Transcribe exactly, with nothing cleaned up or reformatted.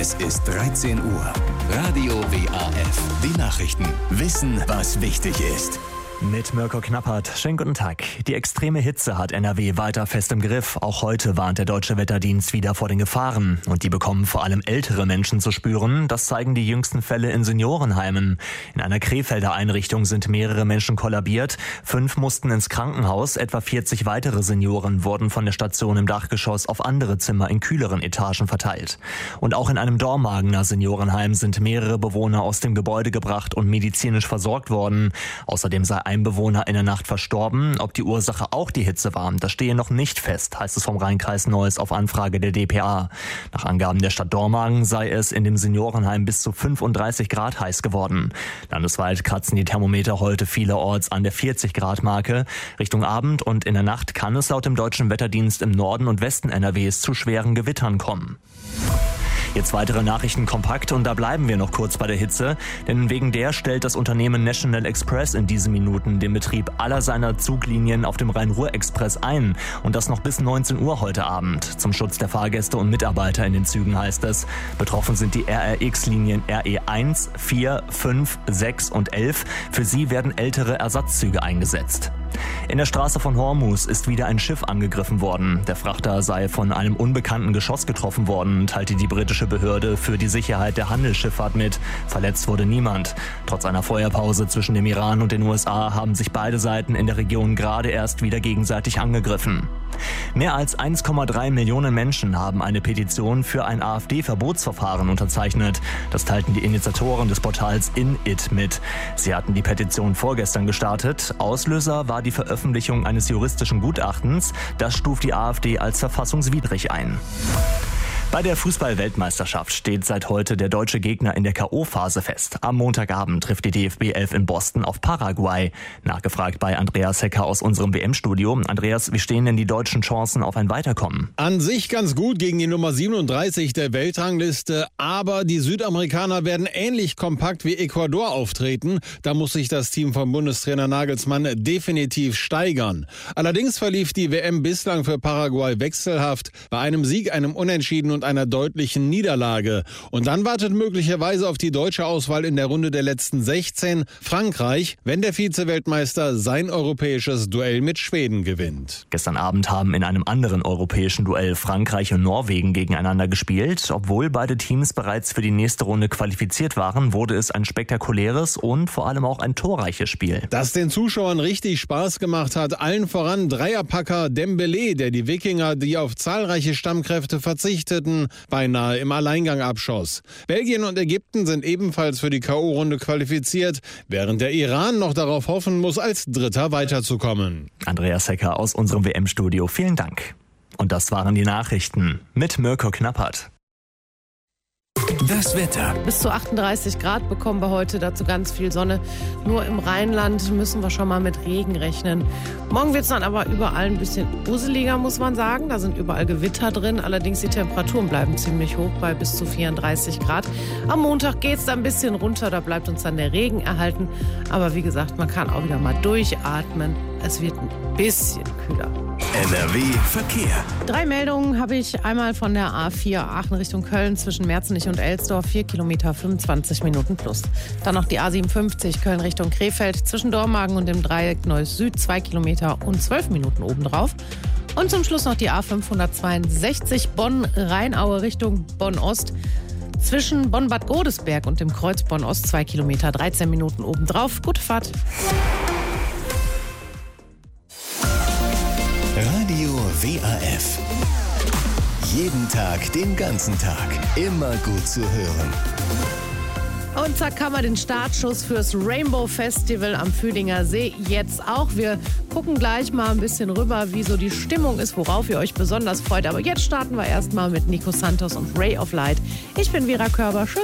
Es ist dreizehn Uhr. Radio W A F. Die Nachrichten. Wissen, was wichtig ist. Mit Mirko Knappert. Schönen guten Tag. Die extreme Hitze hat N R W weiter fest im Griff. Auch heute warnt der Deutsche Wetterdienst wieder vor den Gefahren. Und die bekommen vor allem ältere Menschen zu spüren. Das zeigen die jüngsten Fälle in Seniorenheimen. In einer Krefelder Einrichtung sind mehrere Menschen kollabiert. Fünf mussten ins Krankenhaus. Etwa vierzig weitere Senioren wurden von der Station im Dachgeschoss auf andere Zimmer in kühleren Etagen verteilt. Und auch in einem Dormagener Seniorenheim sind mehrere Bewohner aus dem Gebäude gebracht und medizinisch versorgt worden. Außerdem sei ein Bewohner in der Nacht verstorben. Ob die Ursache auch die Hitze war, das stehe noch nicht fest, heißt es vom Rheinkreis Neuss auf Anfrage der D P A. Nach Angaben der Stadt Dormagen sei es in dem Seniorenheim bis zu fünfunddreißig Grad heiß geworden. Landesweit kratzen die Thermometer heute vielerorts an der vierzig Grad Marke. Richtung Abend und in der Nacht kann es laut dem Deutschen Wetterdienst im Norden und Westen N R Ws zu schweren Gewittern kommen. Jetzt weitere Nachrichten kompakt und da bleiben wir noch kurz bei der Hitze, denn wegen der stellt das Unternehmen National Express in diesen Minuten den Betrieb aller seiner Zuglinien auf dem Rhein-Ruhr-Express ein und das noch bis neunzehn Uhr heute Abend. Zum Schutz der Fahrgäste und Mitarbeiter in den Zügen heißt es. Betroffen sind die R R X-Linien R E eins, vier, fünf, sechs und elf. Für sie werden ältere Ersatzzüge eingesetzt. In der Straße von Hormuz ist wieder ein Schiff angegriffen worden. Der Frachter sei von einem unbekannten Geschoss getroffen worden, teilte die britische Behörde für die Sicherheit der Handelsschifffahrt mit. Verletzt wurde niemand. Trotz einer Feuerpause zwischen dem Iran und den U S A haben sich beide Seiten in der Region gerade erst wieder gegenseitig angegriffen. Mehr als eins Komma drei Millionen Menschen haben eine Petition für ein AfD-Verbotsverfahren unterzeichnet. Das teilten die Initiatoren des Portals InIt mit. Sie hatten die Petition vorgestern gestartet. Auslöser war die Veröffentlichung eines juristischen Gutachtens. Das stuft die AfD als verfassungswidrig ein. Bei der Fußball-Weltmeisterschaft steht seit heute der deutsche Gegner in der K O-Phase fest. Am Montagabend trifft die D F B elf in Boston auf Paraguay. Nachgefragt bei Andreas Hecker aus unserem W M-Studio. Andreas, wie stehen denn die deutschen Chancen auf ein Weiterkommen? An sich ganz gut gegen die Nummer siebenunddreißig der Weltrangliste, aber die Südamerikaner werden ähnlich kompakt wie Ecuador auftreten. Da muss sich das Team von Bundestrainer Nagelsmann definitiv steigern. Allerdings verlief die W M bislang für Paraguay wechselhaft, bei einem Sieg, einem Unentschieden und einer deutlichen Niederlage. Und dann wartet möglicherweise auf die deutsche Auswahl in der Runde der letzten sechzehn Frankreich, wenn der Vize-Weltmeister sein europäisches Duell mit Schweden gewinnt. Gestern Abend haben in einem anderen europäischen Duell Frankreich und Norwegen gegeneinander gespielt. Obwohl beide Teams bereits für die nächste Runde qualifiziert waren, wurde es ein spektakuläres und vor allem auch ein torreiches Spiel. Das den Zuschauern richtig Spaß gemacht hat, allen voran Dreierpacker Dembélé, der die Wikinger, die auf zahlreiche Stammkräfte verzichteten, beinahe im Alleingang abschoss. Belgien und Ägypten sind ebenfalls für die K O-Runde qualifiziert, während der Iran noch darauf hoffen muss, als Dritter weiterzukommen. Andreas Hecker aus unserem W M-Studio, vielen Dank. Und das waren die Nachrichten mit Mirko Knappert. Das Wetter. Bis zu achtunddreißig Grad bekommen wir heute, dazu ganz viel Sonne. Nur im Rheinland müssen wir schon mal mit Regen rechnen. Morgen wird es dann aber überall ein bisschen useliger, muss man sagen. Da sind überall Gewitter drin. Allerdings die Temperaturen bleiben ziemlich hoch bei bis zu vierunddreißig Grad. Am Montag geht es dann ein bisschen runter, da bleibt uns dann der Regen erhalten. Aber wie gesagt, man kann auch wieder mal durchatmen. Es wird ein bisschen kühler. N R W Verkehr. Drei Meldungen habe ich. Einmal von der A vier Aachen Richtung Köln zwischen Merzenich und Elsdorf, vier Kilometer, fünfundzwanzig Minuten plus. Dann noch die A siebenundfünfzig Köln Richtung Krefeld zwischen Dormagen und dem Dreieck Neuss Süd, zwei Kilometer und zwölf Minuten obendrauf. Und zum Schluss noch die A fünfhundertzweiundsechzig Bonn-Rheinaue Richtung Bonn-Ost. Zwischen Bonn-Bad Godesberg und dem Kreuz Bonn-Ost, zwei Kilometer, dreizehn Minuten obendrauf. Gute Fahrt. Radio W A F. Jeden Tag, den ganzen Tag. Immer gut zu hören. Und zack, haben wir den Startschuss fürs Rainbow Festival am Fühlinger See jetzt auch. Wir gucken gleich mal ein bisschen rüber, wie so die Stimmung ist, worauf ihr euch besonders freut. Aber jetzt starten wir erstmal mit Nico Santos und Ray of Light. Ich bin Vera Körber. Schön